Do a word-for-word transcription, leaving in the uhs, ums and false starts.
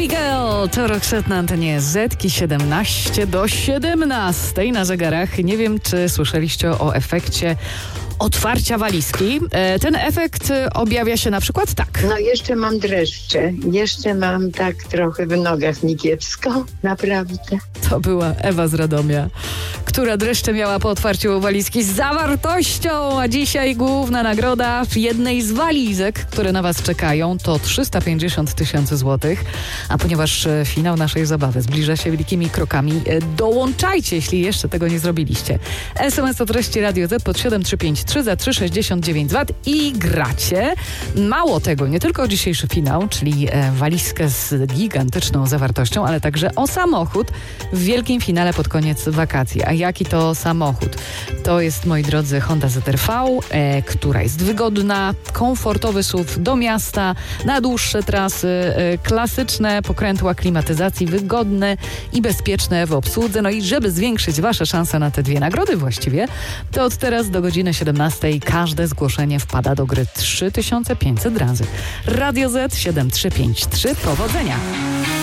Abigail to Roxette na antenie Zetki siedemnaście do siedemnastej na zegarach. Nie wiem, czy słyszeliście o efekcie otwarcia walizki. E, ten efekt objawia się na przykład tak. No jeszcze mam dreszcze, jeszcze mam tak trochę w nogach mi kiepsko, naprawdę. To była Ewa z Radomia, która dreszcze miała po otwarciu walizki z zawartością, a dzisiaj główna nagroda w jednej z walizek, które na was czekają, to trzysta pięćdziesiąt tysięcy złotych, a ponieważ finał naszej zabawy zbliża się wielkimi krokami, dołączajcie, jeśli jeszcze tego nie zrobiliście. S M S o treści Radio Z pod siedem trzy pięć trzy za trzy sześćdziesiąt dziewięć złotych i gracie. Mało tego, nie tylko o dzisiejszy finał, czyli walizkę z gigantyczną zawartością, ale także o samochód w wielkim finale pod koniec wakacji. A jaki to samochód? To jest, moi drodzy, Honda Z R V, e, która jest wygodna, komfortowy S U V do miasta, na dłuższe trasy, e, klasyczne pokrętła klimatyzacji, wygodne i bezpieczne w obsłudze. No i żeby zwiększyć wasze szanse na te dwie nagrody właściwie, to od teraz do godziny siedemnastej każde zgłoszenie wpada do gry trzy tysiące pięćset razy. Radio Z siedem trzy pięć trzy. Powodzenia!